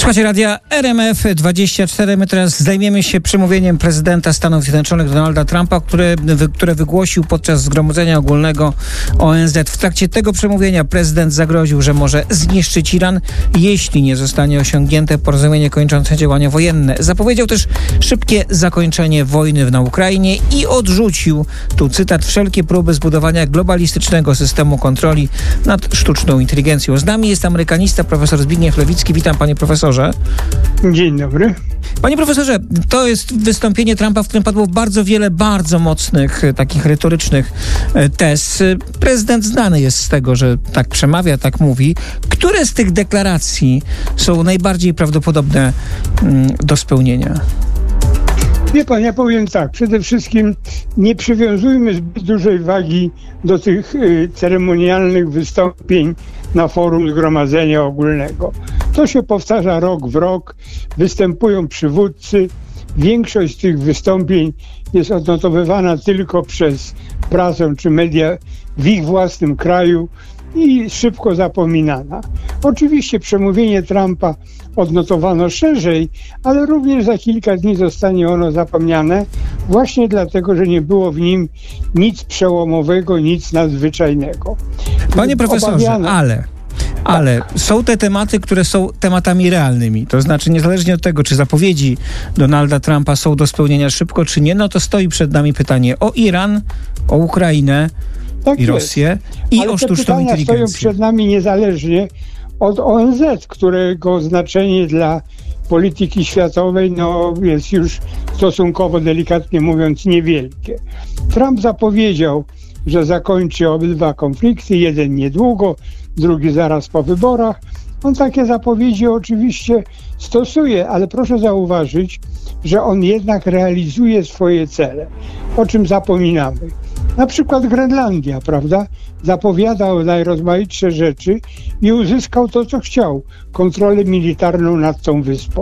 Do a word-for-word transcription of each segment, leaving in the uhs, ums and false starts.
Słuchajcie radia R M F dwadzieścia cztery. My teraz zajmiemy się przemówieniem prezydenta Stanów Zjednoczonych Donalda Trumpa, które, które wygłosił podczas Zgromadzenia Ogólnego O N Z. W trakcie tego przemówienia prezydent zagroził, że może zniszczyć Iran, jeśli nie zostanie osiągnięte porozumienie kończące działania wojenne. Zapowiedział też szybkie zakończenie wojny na Ukrainie i odrzucił, tu cytat, wszelkie próby zbudowania globalistycznego systemu kontroli nad sztuczną inteligencją. Z nami jest amerykanista profesor Zbigniew Lewicki. Witam, panie profesorze. Dzień dobry. Panie profesorze, to jest wystąpienie Trumpa, w którym padło bardzo wiele bardzo mocnych, takich retorycznych tez. Prezydent znany jest z tego, że tak przemawia, tak mówi. Które z tych deklaracji są najbardziej prawdopodobne do spełnienia? Wie pan, ja powiem tak, przede wszystkim nie przywiązujmy zbyt dużej wagi do tych y, ceremonialnych wystąpień na forum Zgromadzenia Ogólnego. To się powtarza rok w rok, występują przywódcy. Większość tych wystąpień jest odnotowywana tylko przez prasę czy media w ich własnym kraju i szybko zapominana. Oczywiście przemówienie Trumpa odnotowano szerzej, ale również za kilka dni zostanie ono zapomniane właśnie dlatego, że nie było w nim nic przełomowego, nic nadzwyczajnego. Panie profesorze, Obawiano... ale... Ale są te tematy, które są tematami realnymi. To znaczy, niezależnie od tego, czy zapowiedzi Donalda Trumpa są do spełnienia szybko, czy nie, no to stoi przed nami pytanie o Iran, o Ukrainę tak i jest. Rosję i Ale o te sztuczną inteligencję. Stoją przed nami niezależnie od O N Z, którego znaczenie dla polityki światowej no, jest już stosunkowo, delikatnie mówiąc, niewielkie. Trump zapowiedział, że zakończy obydwa konflikty, jeden niedługo, drugi zaraz po wyborach. On takie zapowiedzi oczywiście stosuje, ale proszę zauważyć, że on jednak realizuje swoje cele, o czym zapominamy. Na przykład Grenlandia, prawda? Zapowiadał najrozmaitsze rzeczy i uzyskał to, co chciał. Kontrolę militarną nad tą wyspą.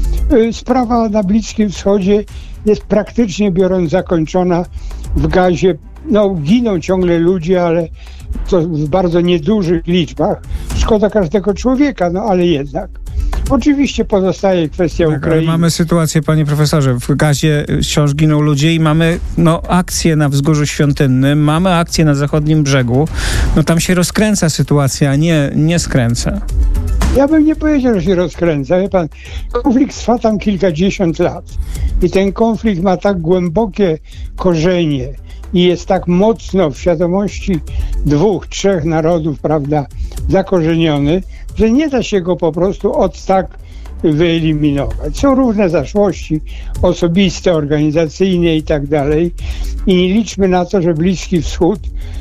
Sprawa na Bliskim Wschodzie jest praktycznie biorąc zakończona w gazie. No, giną ciągle ludzie, ale to w bardzo niedużych liczbach. Szkoda każdego człowieka, no ale jednak. Oczywiście pozostaje kwestia tak, Ukrainy. Mamy sytuację, panie profesorze, w gazie wciąż giną ludzie i mamy no, akcję na Wzgórzu Świątynnym, mamy akcję na zachodnim brzegu. No tam się rozkręca sytuacja, a nie, nie skręca. Ja bym nie powiedział, że się rozkręca. Wie pan, konflikt trwa tam kilkadziesiąt lat. I ten konflikt ma tak głębokie korzenie i jest tak mocno w świadomości dwóch, trzech narodów, prawda, zakorzeniony, że nie da się go po prostu od tak wyeliminować. Są różne zaszłości osobiste, organizacyjne i tak dalej. I nie liczmy na to, że Bliski Wschód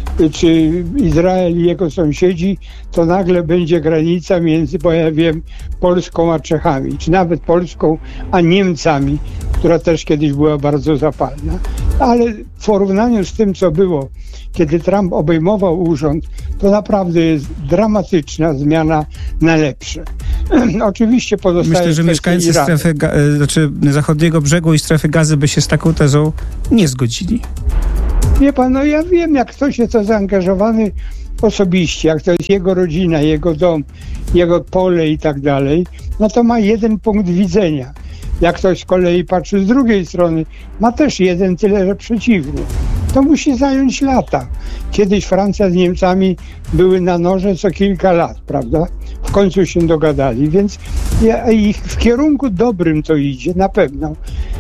czy Izrael i jego sąsiedzi to nagle będzie granica między, bo ja wiem, Polską a Czechami, czy nawet Polską a Niemcami, która też kiedyś była bardzo zapalna. Ale w porównaniu z tym, co było, kiedy Trump obejmował urząd, to naprawdę jest dramatyczna zmiana na lepsze. Oczywiście pozostaje Myślę, że mieszkańcy Iranu. strefy, znaczy zachodniego brzegu i strefy Gazy by się z taką tezą nie zgodzili. Wie pan, no ja wiem, jak ktoś jest to zaangażowany osobiście, jak to jest jego rodzina, jego dom, jego pole i tak dalej, no to ma jeden punkt widzenia. Jak ktoś z kolei patrzy z drugiej strony, ma też jeden, tyle że przeciwny. To musi zająć lata. Kiedyś Francja z Niemcami były na noże co kilka lat, prawda? W końcu się dogadali, więc ich w kierunku dobrym to idzie, na pewno.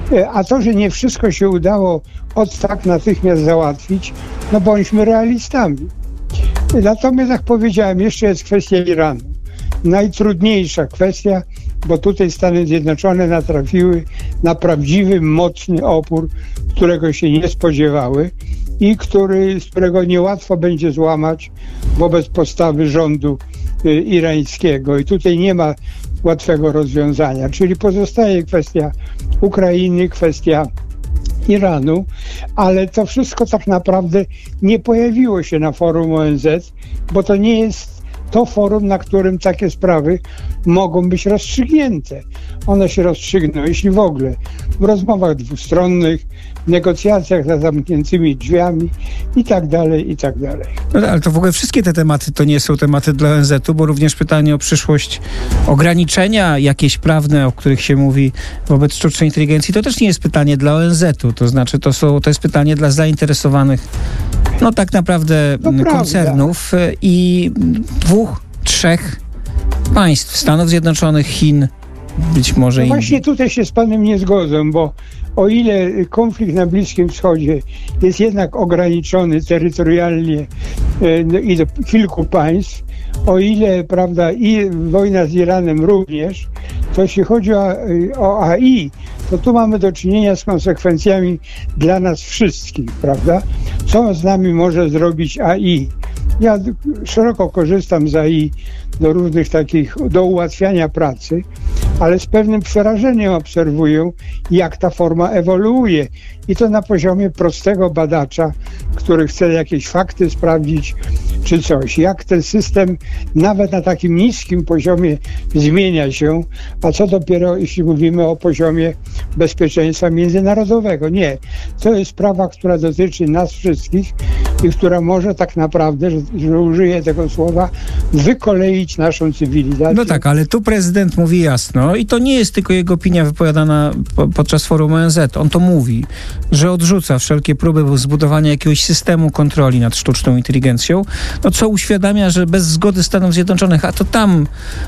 A to, że nie wszystko się udało od tak natychmiast załatwić, no bądźmy realistami. Natomiast, jak powiedziałem, jeszcze jest kwestia Iranu. Najtrudniejsza kwestia, bo tutaj Stany Zjednoczone natrafiły na prawdziwy, mocny opór, którego się nie spodziewały i który, z którego niełatwo będzie złamać wobec postawy rządu y, irańskiego. I tutaj nie ma łatwego rozwiązania. Czyli pozostaje kwestia Ukrainy, kwestia Iranu, ale to wszystko tak naprawdę nie pojawiło się na forum O N Z, bo to nie jest to forum, na którym takie sprawy mogą być rozstrzygnięte. One się rozstrzygną, jeśli w ogóle, w rozmowach dwustronnych, w negocjacjach za zamkniętymi drzwiami i tak dalej, i tak dalej. No, ale to w ogóle wszystkie te tematy to nie są tematy dla O N Z u, bo również pytanie o przyszłość ograniczenia jakieś prawne, o których się mówi wobec sztucznej inteligencji, to też nie jest pytanie dla O N Z u, to znaczy to, są, to jest pytanie dla zainteresowanych no tak naprawdę no, koncernów prawda. I dwóch, trzech państw, Stanów Zjednoczonych, Chin, być może no i... Właśnie tutaj się z panem nie zgodzę, bo o ile konflikt na Bliskim Wschodzie jest jednak ograniczony terytorialnie e, i do kilku państw, o ile, prawda, i wojna z Iranem również, to jeśli chodzi o, o A I, to tu mamy do czynienia z konsekwencjami dla nas wszystkich, prawda? Co z nami może zrobić A I? Ja szeroko korzystam z A I do różnych takich, do ułatwiania pracy, ale z pewnym przerażeniem obserwuję, jak ta forma ewoluuje. I to na poziomie prostego badacza, który chce jakieś fakty sprawdzić, czy coś. Jak ten system nawet na takim niskim poziomie zmienia się, a co dopiero jeśli mówimy o poziomie bezpieczeństwa międzynarodowego. Nie. To jest sprawa, która dotyczy nas wszystkich i która może tak naprawdę, że, że użyję tego słowa, wykoleić naszą cywilizację. No tak, ale tu prezydent mówi jasno i to nie jest tylko jego opinia wypowiadana po, podczas forum O N Z. On to mówi, że odrzuca wszelkie próby zbudowania jakiegoś systemu kontroli nad sztuczną inteligencją, no co uświadamia, że bez zgody Stanów Zjednoczonych, a to tam,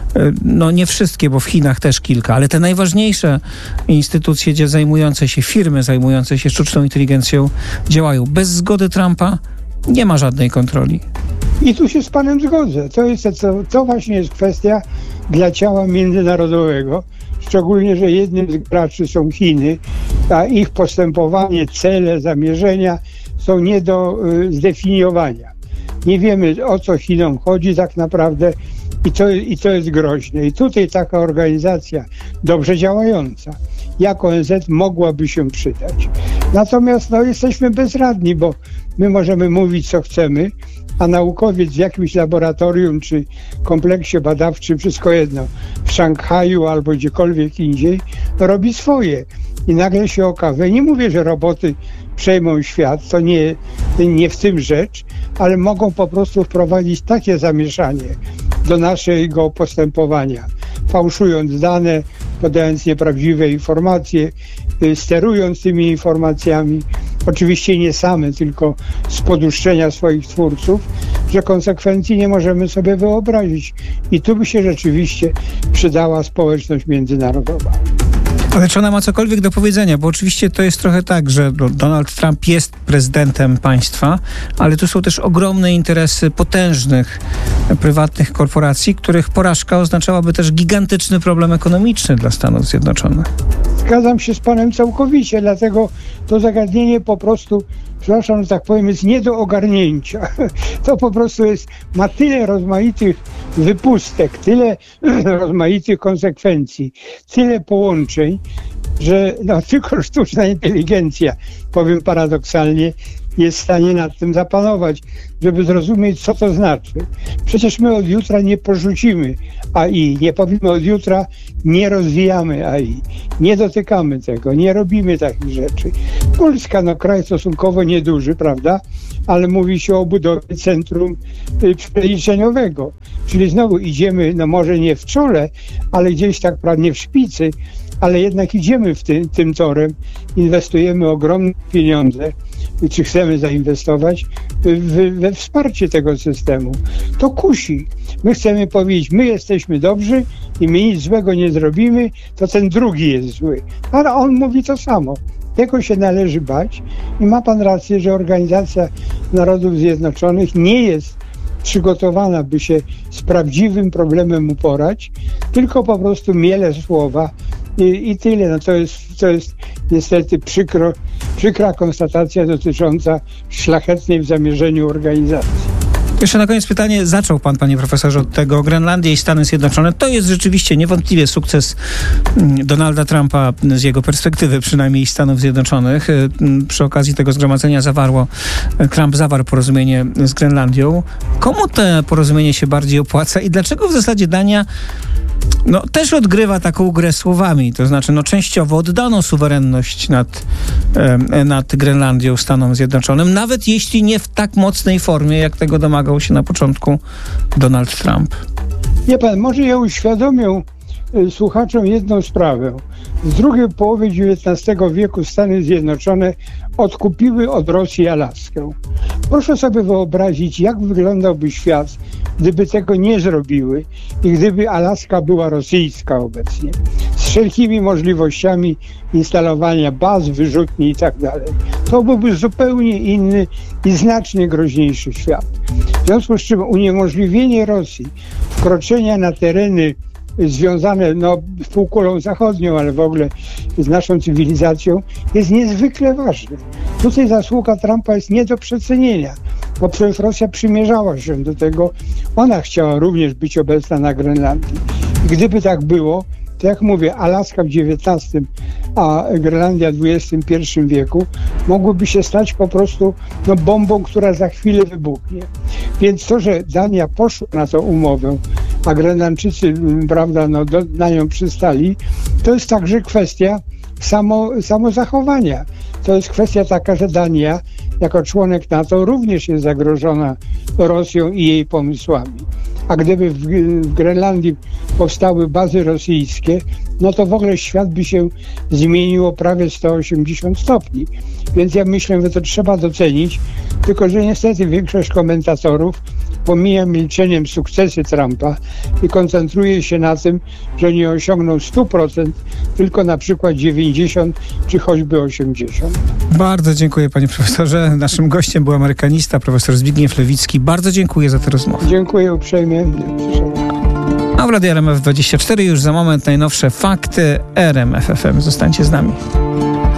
no nie wszystkie, bo w Chinach też kilka, ale te najważniejsze instytucje gdzie zajmujące się, firmy zajmujące się sztuczną inteligencją działają. Bez zgody Trumpa nie ma żadnej kontroli. I tu się z panem zgodzę. To, jest, to, to właśnie jest kwestia dla ciała międzynarodowego. Szczególnie, że jednym z graczy są Chiny, a ich postępowanie, cele, zamierzenia są nie do y, zdefiniowania. Nie wiemy, o co Chinom chodzi tak naprawdę i to, i to jest groźne. I tutaj taka organizacja dobrze działająca, jak O N Z, mogłaby się przydać. Natomiast no, jesteśmy bezradni, bo my możemy mówić, co chcemy, a naukowiec w jakimś laboratorium czy kompleksie badawczym, wszystko jedno, w Szanghaju albo gdziekolwiek indziej, robi swoje. I nagle się okaże, nie mówię, że roboty przejmą świat, to nie, nie w tym rzecz, ale mogą po prostu wprowadzić takie zamieszanie do naszego postępowania, fałszując dane, podając nieprawdziwe informacje, sterując tymi informacjami, oczywiście nie same, tylko z poduszczenia swoich twórców, że konsekwencji nie możemy sobie wyobrazić. I tu by się rzeczywiście przydała społeczność międzynarodowa. Ale czy ona ma cokolwiek do powiedzenia? Bo oczywiście to jest trochę tak, że Donald Trump jest prezydentem państwa, ale tu są też ogromne interesy potężnych prywatnych korporacji, których porażka oznaczałaby też gigantyczny problem ekonomiczny dla Stanów Zjednoczonych. Zgadzam się z panem całkowicie, dlatego to zagadnienie po prostu, przepraszam, że tak powiem, jest nie do ogarnięcia. To po prostu jest, ma tyle rozmaitych wypustek, tyle rozmaitych konsekwencji, tyle połączeń, że no, tylko sztuczna inteligencja, powiem paradoksalnie, jest w stanie nad tym zapanować, żeby zrozumieć, co to znaczy. Przecież my od jutra nie porzucimy A I, nie powiemy od jutra, nie rozwijamy A I, nie dotykamy tego, nie robimy takich rzeczy. Polska, no kraj stosunkowo nieduży, prawda, ale mówi się o budowie centrum y, przeliczeniowego, czyli znowu idziemy, no może nie w czole, ale gdzieś tak prawie w szpicy, ale jednak idziemy w ty, tym torem, inwestujemy ogromne pieniądze, czy chcemy zainwestować w, we wsparcie tego systemu. To kusi. My chcemy powiedzieć, my jesteśmy dobrzy i my nic złego nie zrobimy, to ten drugi jest zły. Ale on mówi to samo. Tego się należy bać i ma pan rację, że Organizacja Narodów Zjednoczonych nie jest przygotowana, by się z prawdziwym problemem uporać, tylko po prostu miele słowa i, i tyle. No to jest, to jest niestety przykro, przykra konstatacja dotycząca szlachetnej w zamierzeniu organizacji. Jeszcze na koniec pytanie. Zaczął pan, panie profesorze, od tego Grenlandia i Stany Zjednoczone. To jest rzeczywiście niewątpliwie sukces Donalda Trumpa z jego perspektywy, przynajmniej Stanów Zjednoczonych. Przy okazji tego zgromadzenia zawarło, Trump zawarł porozumienie z Grenlandią. Komu to porozumienie się bardziej opłaca i dlaczego w zasadzie Dania no, też odgrywa taką grę słowami, to znaczy no, częściowo oddano suwerenność nad, e, nad Grenlandią Stanom Zjednoczonym, nawet jeśli nie w tak mocnej formie, jak tego domagał się na początku Donald Trump. Nie pan, może ja uświadomię y, słuchaczom jedną sprawę. W drugiej połowie dziewiętnastego wieku Stany Zjednoczone odkupiły od Rosji Alaskę. Proszę sobie wyobrazić, jak wyglądałby świat, gdyby tego nie zrobiły i gdyby Alaska była rosyjska obecnie, z wszelkimi możliwościami instalowania baz, wyrzutni i tak dalej. To byłby zupełnie inny i znacznie groźniejszy świat. W związku z czym uniemożliwienie Rosji wkroczenia na tereny związane no, z półkulą zachodnią, ale w ogóle z naszą cywilizacją, jest niezwykle ważne. Tutaj zasługa Trumpa jest nie do przecenienia, bo przecież Rosja przymierzała się do tego. Ona chciała również być obecna na Grenlandii. I gdyby tak było, to jak mówię, Alaska w dziewiętnastym, a Grenlandia w dwudziestym pierwszym wieku mogłyby się stać po prostu no, bombą, która za chwilę wybuchnie. Więc to, że Dania poszła na tę umowę, a Grenlandczycy, prawda, no, do, na nią przystali, to jest także kwestia samo, samozachowania. To jest kwestia taka, że Dania jako członek NATO również jest zagrożona Rosją i jej pomysłami. A gdyby w, w Grenlandii powstały bazy rosyjskie, no to w ogóle świat by się zmieniło prawie sto osiemdziesiąt stopni. Więc ja myślę, że to trzeba docenić, tylko że niestety większość komentatorów pomija milczeniem sukcesy Trumpa i koncentruje się na tym, że nie osiągnął sto procent, tylko na przykład dziewięćdziesiąt czy choćby osiemdziesiąt. Bardzo dziękuję, panie profesorze. Naszym gościem był amerykanista, profesor Zbigniew Lewicki. Bardzo dziękuję za tę rozmowę. Dziękuję uprzejmie. A w Radiu R M F dwadzieścia cztery już za moment najnowsze fakty R M F F M. Zostańcie z nami.